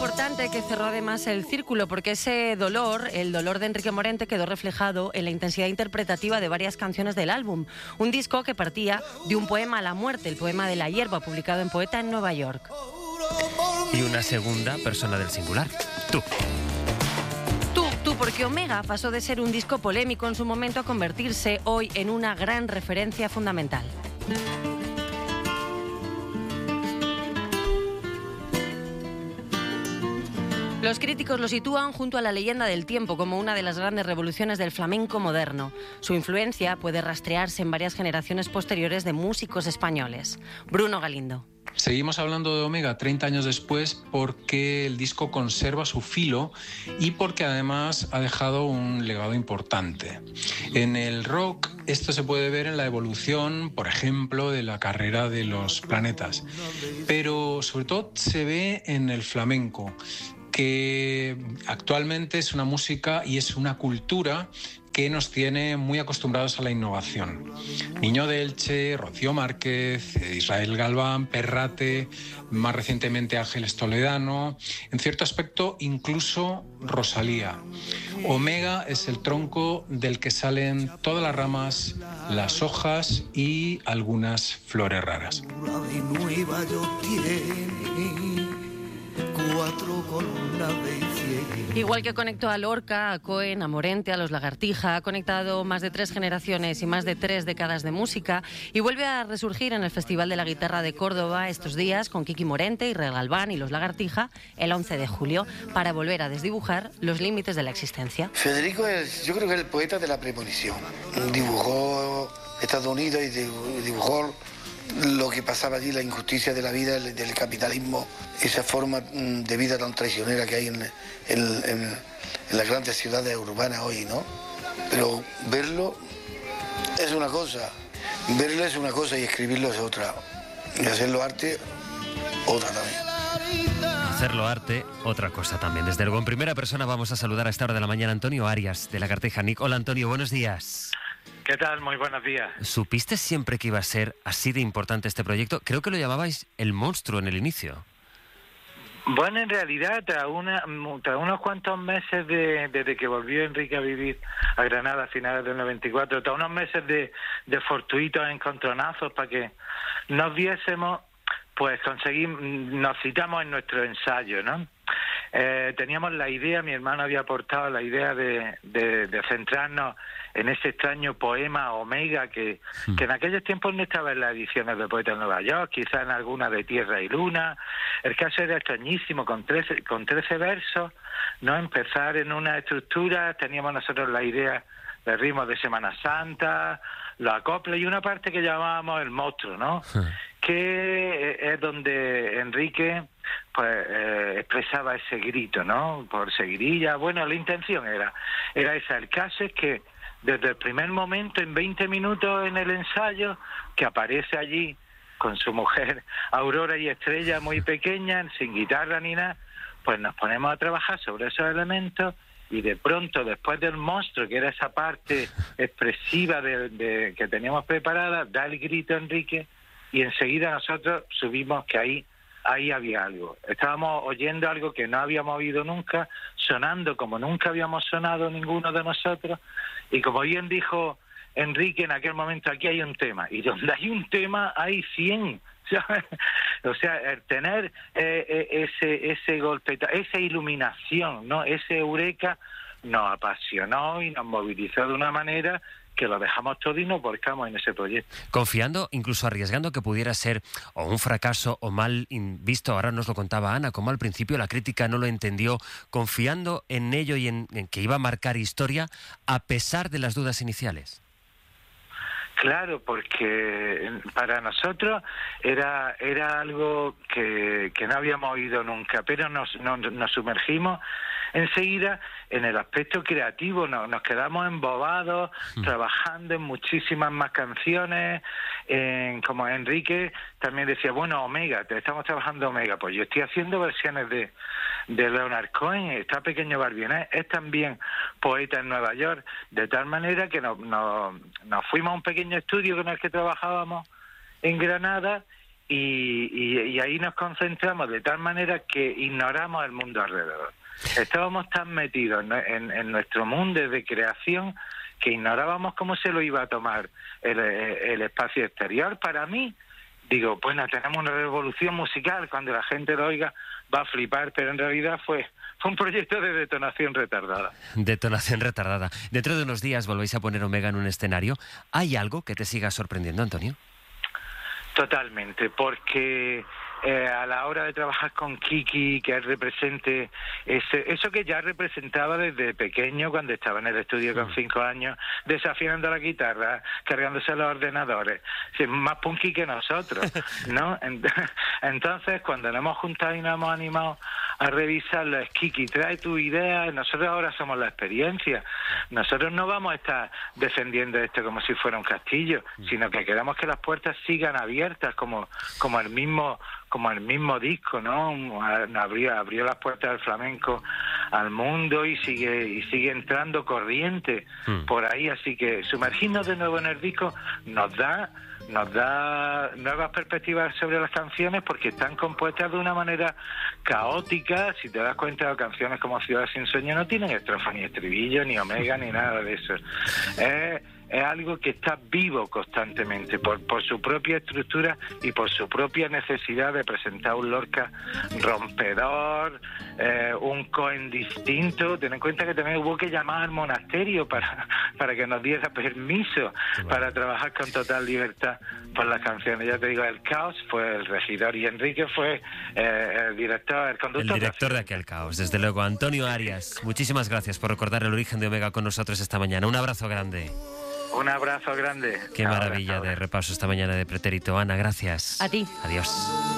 importante que cerró además el círculo, porque ese dolor, el dolor de Enrique Morente, quedó reflejado en la intensidad interpretativa de varias canciones del álbum. Un disco que partía de un poema a la muerte, el poema de la hierba, publicado en Poeta en Nueva York. Y una segunda persona del singular, tú. Tú, porque Omega pasó de ser un disco polémico en su momento a convertirse hoy en una gran referencia fundamental. Los críticos lo sitúan junto a la leyenda del tiempo como una de las grandes revoluciones del flamenco moderno. Su influencia puede rastrearse en varias generaciones posteriores de músicos españoles. Bruno Galindo. Seguimos hablando de Omega 30 años después porque el disco conserva su filo y porque además ha dejado un legado importante. En el rock esto se puede ver en la evolución, por ejemplo, de la carrera de los Planetas, pero sobre todo se ve en el flamenco, que actualmente es una música y es una cultura que nos tiene muy acostumbrados a la innovación. Niño de Elche, Rocío Márquez, Israel Galván, Perrate, más recientemente Ángeles Toledano, en cierto aspecto incluso Rosalía. Omega es el tronco del que salen todas las ramas, las hojas y algunas flores raras. Igual que conectó a Lorca, a Cohen, a Morente, a los Lagartija, ha conectado más de 3 generaciones y más de 3 décadas de música y vuelve a resurgir en el Festival de la Guitarra de Córdoba estos días con Kiki Morente, Israel Galván y los Lagartija el 11 de julio para volver a desdibujar los límites de la existencia. Federico yo creo que es el poeta de la premonición. Dibujó Estados Unidos y dibujó lo que pasaba allí, la injusticia de la vida, del capitalismo, esa forma de vida tan traicionera que hay en las grandes ciudades urbanas hoy, ¿no? Pero verlo es una cosa y escribirlo es otra, y hacerlo arte, otra también. Hacerlo arte, otra cosa también. Desde luego, en primera persona vamos a saludar a esta hora de la mañana a Antonio Arias, de Lagartija Nick. Hola Antonio, buenos días. ¿Qué tal? Muy buenos días. ¿Supiste siempre que iba a ser así de importante este proyecto? Creo que lo llamabais el monstruo en el inicio. Bueno, en realidad, tras unos cuantos meses desde que volvió Enrique a vivir a Granada a finales del 94, tras unos meses de fortuitos encontronazos para que nos viésemos, pues nos citamos en nuestro ensayo, ¿no? Teníamos la idea, mi hermano había aportado la idea de centrarnos en ese extraño poema Omega que en aquellos tiempos no estaba en las ediciones de Poeta en Nueva York, quizás en alguna de Tierra y Luna. El caso era extrañísimo, con 13 versos, ¿no? Empezar en una estructura, teníamos nosotros la idea de ritmos de Semana Santa, los acoples y una parte que llamábamos el monstruo, ¿no? Que es donde Enrique pues expresaba ese grito, ¿no? Por seguirilla. Bueno, la intención era esa. El caso es que desde el primer momento, en 20 minutos en el ensayo, que aparece allí con su mujer Aurora y Estrella muy pequeña, sin guitarra ni nada, pues nos ponemos a trabajar sobre esos elementos y de pronto, después del monstruo, que era esa parte expresiva que teníamos preparada, da el grito Enrique y enseguida nosotros subimos que ahí había algo. Estábamos oyendo algo que no habíamos oído nunca, sonando como nunca habíamos sonado ninguno de nosotros, y como bien dijo Enrique en aquel momento, aquí hay un tema, y donde hay un tema hay 100, ¿sabes? O sea, el tener ese golpe, esa iluminación, ¿no? Ese eureka nos apasionó y nos movilizó de una manera que lo dejamos todo y nos volcamos en ese proyecto. Confiando, incluso arriesgando que pudiera ser o un fracaso o mal visto, ahora nos lo contaba Ana, como al principio la crítica no lo entendió, confiando en ello y en que iba a marcar historia a pesar de las dudas iniciales. Claro, porque para nosotros era algo que no habíamos oído nunca, pero nos sumergimos enseguida en el aspecto creativo, nos quedamos embobados, trabajando en muchísimas más canciones, como Enrique también decía, bueno, Omega, estamos trabajando Omega, pues yo estoy haciendo versiones de Leonard Cohen, está Pequeño Barbienet, es también Poeta en Nueva York, de tal manera que nos fuimos a un pequeño estudio con el que trabajábamos en Granada y ahí nos concentramos de tal manera que ignoramos el mundo alrededor. Estábamos tan metidos en nuestro mundo de creación que ignorábamos cómo se lo iba a tomar el espacio exterior. Para mí, digo, bueno, tenemos una revolución musical, cuando la gente lo oiga va a flipar, pero en realidad fue un proyecto de detonación retardada. Detonación retardada. Dentro de unos días volvéis a poner Omega en un escenario. ¿Hay algo que te siga sorprendiendo, Antonio? Totalmente, porque a la hora de trabajar con Kiki, que él represente eso que ya representaba desde pequeño cuando estaba en el estudio con 5 años, desafinando la guitarra, cargándose los ordenadores, más punky que nosotros, ¿no? Entonces, cuando nos hemos juntado y nos hemos animado a revisarlo, es Kiki, trae tu idea, nosotros ahora somos la experiencia, nosotros no vamos a estar defendiendo esto como si fuera un castillo, sino que queremos que las puertas sigan abiertas como el mismo disco, ¿no? Abrió las puertas del flamenco al mundo y sigue entrando corriente por ahí, así que sumergirnos de nuevo en el disco nos da nuevas perspectivas sobre las canciones, porque están compuestas de una manera caótica. Si te das cuenta, las canciones como Ciudad sin sueño no tienen estrofa ni estribillo, ni Omega, ni nada de eso. Es algo que está vivo constantemente por su propia estructura y por su propia necesidad de presentar un Lorca rompedor, un Cohen distinto. Ten en cuenta que también hubo que llamar al monasterio para que nos diera permiso para trabajar con total libertad por las canciones. Ya te digo, el Caos fue el regidor y Enrique fue el director, el conductor. El director de aquel Caos, desde luego. Antonio Arias, muchísimas gracias por recordar el origen de Omega con nosotros esta mañana. Un abrazo grande. Un abrazo grande. Qué maravilla de repaso esta mañana de Pretérito. Ana, gracias. A ti. Adiós.